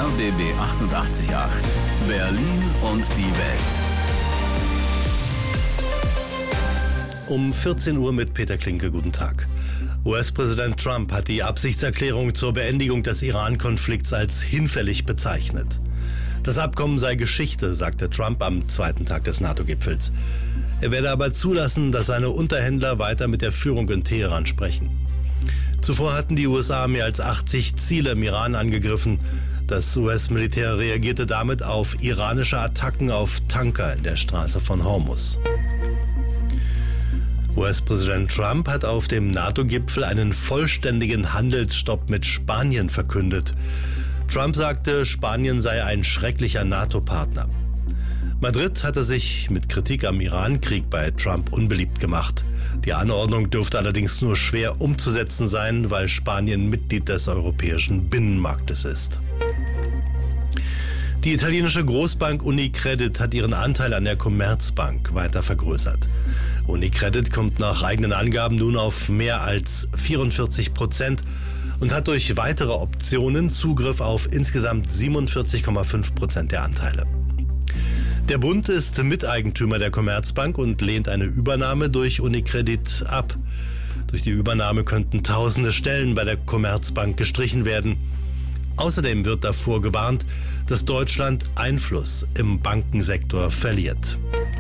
RBB 88.8. Berlin und die Welt. Um 14 Uhr mit Peter Klinke. Guten Tag. US-Präsident Trump hat die Absichtserklärung zur Beendigung des Iran-Konflikts als hinfällig bezeichnet. Das Abkommen sei Geschichte, sagte Trump am zweiten Tag des NATO-Gipfels. Er werde aber zulassen, dass seine Unterhändler weiter mit der Führung in Teheran sprechen. Zuvor hatten die USA mehr als 80 Ziele im Iran angegriffen. Das US-Militär reagierte damit auf iranische Attacken auf Tanker in der Straße von Hormuz. US-Präsident Trump hat auf dem NATO-Gipfel einen vollständigen Handelsstopp mit Spanien verkündet. Trump sagte, Spanien sei ein schrecklicher NATO-Partner. Madrid hatte sich mit Kritik am Iran-Krieg bei Trump unbeliebt gemacht. Die Anordnung dürfte allerdings nur schwer umzusetzen sein, weil Spanien Mitglied des europäischen Binnenmarktes ist. Die italienische Großbank Unicredit hat ihren Anteil an der Commerzbank weiter vergrößert. Unicredit kommt nach eigenen Angaben nun auf mehr als 44% und hat durch weitere Optionen Zugriff auf insgesamt 47,5% der Anteile. Der Bund ist Miteigentümer der Commerzbank und lehnt eine Übernahme durch Unicredit ab. Durch die Übernahme könnten tausende Stellen bei der Commerzbank gestrichen werden. Außerdem wird davor gewarnt, dass Deutschland Einfluss im Bankensektor verliert.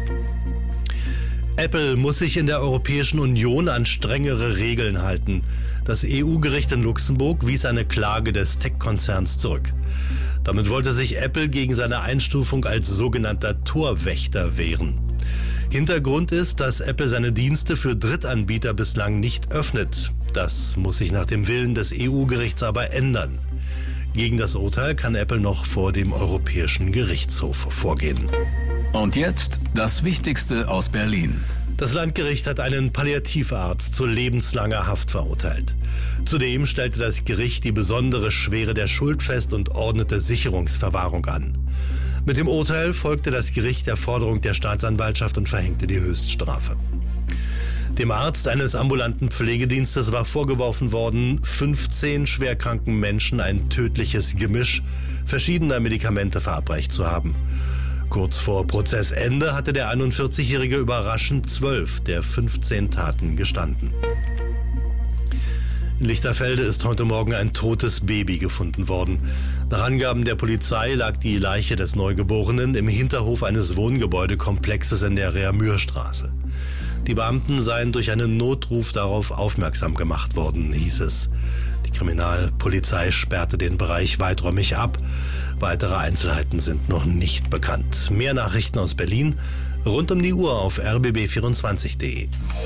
Apple muss sich in der Europäischen Union an strengere Regeln halten. Das EU-Gericht in Luxemburg wies eine Klage des Tech-Konzerns zurück. Damit wollte sich Apple gegen seine Einstufung als sogenannter Torwächter wehren. Hintergrund ist, dass Apple seine Dienste für Drittanbieter bislang nicht öffnet. Das muss sich nach dem Willen des EU-Gerichts aber ändern. Gegen das Urteil kann Apple noch vor dem Europäischen Gerichtshof vorgehen. Und jetzt das Wichtigste aus Berlin. Das Landgericht hat einen Palliativarzt zu lebenslanger Haft verurteilt. Zudem stellte das Gericht die besondere Schwere der Schuld fest und ordnete Sicherungsverwahrung an. Mit dem Urteil folgte das Gericht der Forderung der Staatsanwaltschaft und verhängte die Höchststrafe. Dem Arzt eines ambulanten Pflegedienstes war vorgeworfen worden, 15 schwerkranken Menschen ein tödliches Gemisch verschiedener Medikamente verabreicht zu haben. Kurz vor Prozessende hatte der 41-Jährige überraschend 12 der 15 Taten gestanden. In Lichterfelde ist heute Morgen ein totes Baby gefunden worden. Nach Angaben der Polizei lag die Leiche des Neugeborenen im Hinterhof eines Wohngebäudekomplexes in der Reamürstraße. Die Beamten seien durch einen Notruf darauf aufmerksam gemacht worden, hieß es. Die Kriminalpolizei sperrte den Bereich weiträumig ab. Weitere Einzelheiten sind noch nicht bekannt. Mehr Nachrichten aus Berlin rund um die Uhr auf rbb24.de.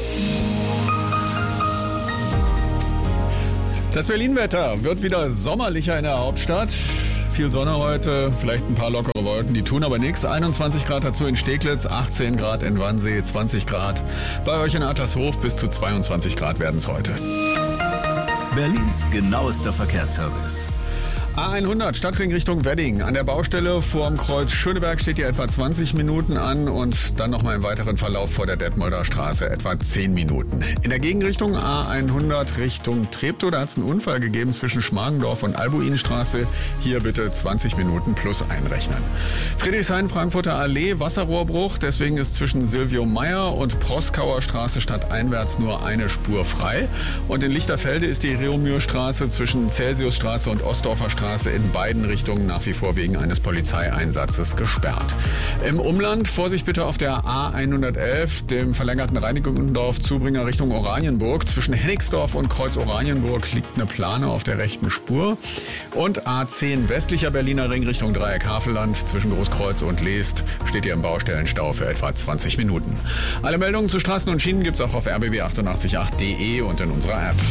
Das Berlin-Wetter wird wieder sommerlicher in der Hauptstadt. Viel Sonne heute, vielleicht ein paar lockere Wolken, die tun aber nichts. 21 Grad dazu in Steglitz, 18 Grad in Wannsee, 20 Grad bei euch in Adlershof, bis zu 22 Grad werden es heute. Berlins genauester Verkehrsservice. A100 Stadtring Richtung Wedding. An der Baustelle vorm Kreuz Schöneberg steht hier etwa 20 Minuten an und dann nochmal im weiteren Verlauf vor der Detmolder Straße etwa 10 Minuten. In der Gegenrichtung A100 Richtung Treptow, da hat es einen Unfall gegeben zwischen Schmargendorf und Albuinstraße. Hier bitte 20 Minuten plus einrechnen. Friedrichshain-Frankfurter Allee, Wasserrohrbruch. Deswegen ist zwischen Silvio Meyer und Proskauer Straße stadteinwärts nur eine Spur frei. Und in Lichterfelde ist die Reomürstraße zwischen Celsiusstraße und Ostdorfer Straße in beiden Richtungen nach wie vor wegen eines Polizeieinsatzes gesperrt. Im Umland Vorsicht bitte auf der A111, dem verlängerten Reinickendorf-Zubringer Richtung Oranienburg. Zwischen Hennigsdorf und Kreuz Oranienburg liegt eine Plane auf der rechten Spur. Und A10 westlicher Berliner Ring Richtung Dreieck Havelland zwischen Großkreuz und Leest steht hier im Baustellenstau für etwa 20 Minuten. Alle Meldungen zu Straßen und Schienen gibt es auch auf rbb888.de und in unserer App.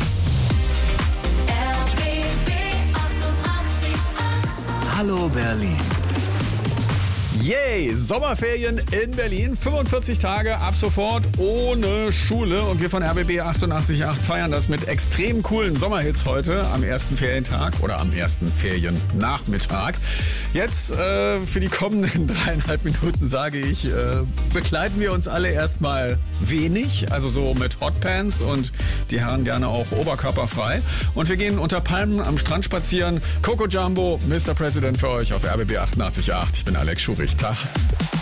Hallo Berlin. Yay! Sommerferien in Berlin. 45 Tage ab sofort ohne Schule. Und wir von RBB 88.8 feiern das mit extrem coolen Sommerhits heute am ersten Ferientag oder am ersten Feriennachmittag. Jetzt für die kommenden 3,5 Minuten sage ich, bekleiden wir uns alle erstmal wenig, also so mit Hotpants und die Herren gerne auch oberkörperfrei. Und wir gehen unter Palmen am Strand spazieren. Coco Jumbo, Mr. President für euch auf RBB 88.8. Ich bin Alex Schurich. Tag.